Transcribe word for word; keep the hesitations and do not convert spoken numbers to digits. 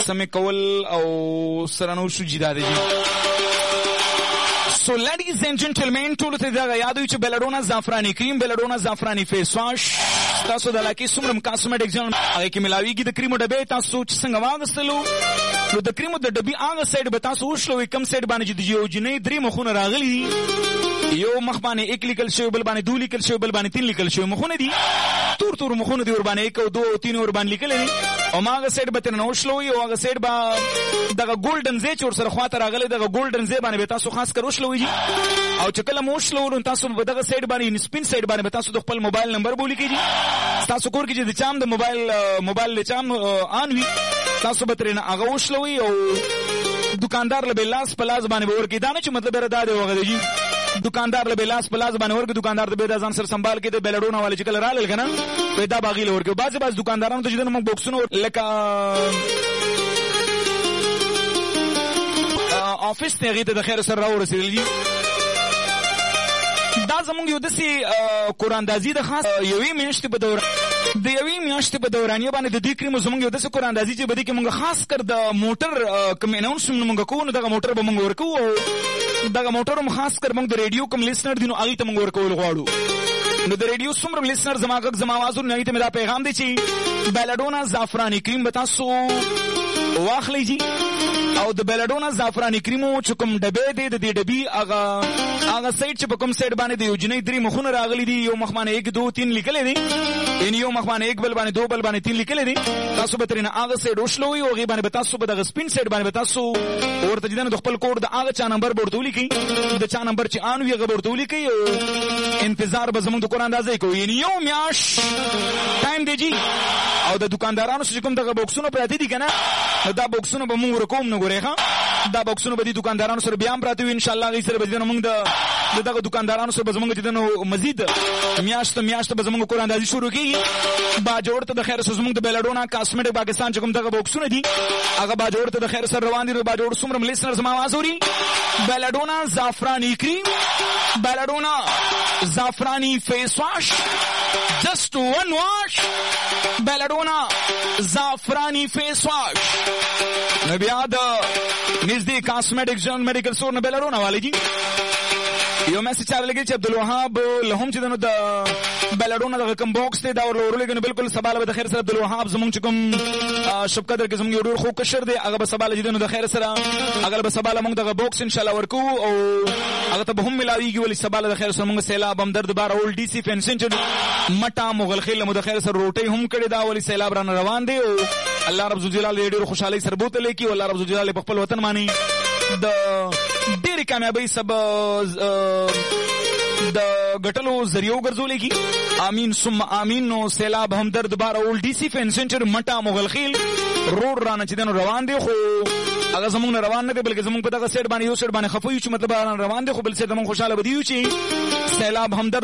سمې کول او سره نور شو جدا دی. So ladies and gentlemen, ټولو ته دا یاد وي چې بیلډونا زعفراني کریم، بیلډونا زعفراني فیس واش تاسو د علاقې څومره کاسمیټک ځان هغه کې ملاویږي. د کریمو ډبې تاسو چې څنګه واغستلو نو د کریمو د ډبې هغه سایډ به تاسو وشلوئ کم سایډ باندې چې د یو جنۍ درې مخونه راغلي دي، یو مخ باندې ایک لیکل شوی، بل باندې دو لیکل شوی، بل باندې تین لیکل شوی مخونه دي، تور تور مخونه دي ور باندې ایک او دو او تین ور باندې لیکل دي. او هغه سایډ به ترنه وشلوئ او هغه سایډ به دغه ګولډن ځای چې ورسره خواته راغلی دغه ګولډن ځای باندې به تاسو خاص کر وشلوئ او چې کله مو وشلو نو تاسو په دغه سایډ باندې سپین سایډ باندې به تاسو د خپل موبایل نمبر بولیږي. تاسو کور کې چې د چام د موبایل موبایل د چام آن وي تاسو به ترنه هغه وشلوئ او دکاندار له لاس په لاس باندې به ورکړي. دا نه چې مطلب یې دا دی وغه دی دکاندار له لاس په لاس باندې ورکړي، دکاندار د به ځان سره سنبال کې د بیلډونا والے چې کله رالل کنه پیدا باغی له ورکړي. بعضې بعض دکاندارانو ته چې موږ بوکسونه لکه آفیس ته هغې ته د خیر سره راورسېدل دي. دا زمونږ یو داسې قراندازي د خاص یوې میاشتې په دوران د یوې میاشتې په دورانیه باندې د دې کریمو زمونږ یو داسې قراندازي چې په دې کې مونږ خاص کر د موټر کوم اناونسمنټ مونږ کوو نو دغه موټر به مونږ ورکوو او دغه موټر هم خاص کر مونږ د ریډیو کوم لیسنر دي نو هغې ته مونږ ورکول غواړو. نو د ریډیو څومره لیسنر زما غږ زما آواز ورنه هغې ته مې دا پیغام دی چې بیلډونا زعفراني کریم به تاسو واخلی جي او د بیلډونا زعفراني کریمو چې کوم ډبې دی د دې ډبې هغه هغه سایډ چې په کوم سایډ باندې د یو جنۍ درې مخونه راغلي دي، یو مخ باندې ایک دو تین لیکلی دی، یعنې یو مخ باندې ایک بل باندې دو بل باندې تین لیکلی دی، تاسو به ترېنه هغه سایډ وشلوئ او هغې باندې به تاسو په دغه سپین سایډ باندې به تاسو ورته چې د خپل کوډ د هغه چا نمبر به ورته ولیکئ، د چا نمبر چې آن وي هغه به ورته ولیکئ او انتظار به زموږ د قراندازۍ کوو. یعنې یو میاشت ټایم دی جي او د دکاندارانو چې کوم دغه بوکسونه پراته دي که نه نو دا بوکسونه به مونږ ورکوم نه ګورئ ښه دا بوکسونه به دي دکاندارانو سره بیا هم پراته وي انشاءالله هغې سره به چې مونږ د دغه دکاندارانو سره به زمونږ چې د مزید میاشت میاشت به زمونږ قراندازي شروع کېږي. باجوړ ته د خیر سره زمونږ د بیلډونا کاسمیټک پاکستان چې کوم دغه بوکسونه دي هغه باجوړ ته د خیر سره روان دي. باجوړ څومره لیسنر زما آواز اوري بیلډونا زعفراني کریم، بیلډونا زعفراني فیس واش، just one wash بیلډونا زعفراني فیس واش. نو بیا د نږدې کاسمیټک جن میډیکل سټور نه بیلډونا والے جي یو میسج چا لګی چې عبدالوهاب له هم چې د نو د بیلډونا دغه کوم باکس دی دا ورله ورولېږي نو بلکل سبا له به د خیر سره عبدالوهاب زمونږ چې کوم شب قدر کې زمونږ یو ډېر خوږ کشر دی هغه به سبا له چې د نو د خیر سره هغه به سبا له مونږ دغه باکس انشاءالله ورکوو او هغه ته به هم ملاویږي ولې سبا له د خیر سره مونږ سیلاب همدرد بار اول ډي سي فین سینچر مټه مغلخیل له مو د خیر سره روټۍ هم کړې ده ولې سیلاب رانه روان دی او الله رب ذوالجلال یې ډېرو خوشحالۍ سره بوتلی کړي او الله رب ذوالجلال په خپل وطن باندې د ډېرې کامیابۍ سبب د ګټلو ذریعه وګرځولی کی امین ثم امین. نو سیلاب همدرد بار اول ډي سي فین سینچر مټه مغلخیل روډ رانه چې دی نو روان دی خو هغه زمونږ نه روان نه دی بلکې زمونږ په دغه سایډ باندې یو سایډ باندې خفه یو چې مطلب روان دی خو بل سایډ زمونږ خوشحاله به دی یو چې سیلاب همدرد